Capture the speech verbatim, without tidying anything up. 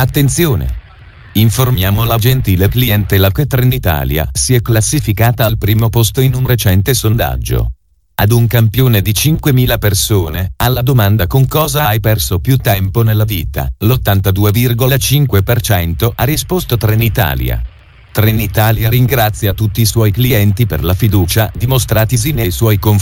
Attenzione! Informiamo la gentile clientela che Trenitalia si è classificata al primo posto in un recente sondaggio. Ad un campione di cinquemila persone, alla domanda con cosa hai perso più tempo nella vita, l'ottantadue virgola cinque per cento ha risposto Trenitalia. Trenitalia ringrazia tutti i suoi clienti per la fiducia dimostratisi nei suoi confronti.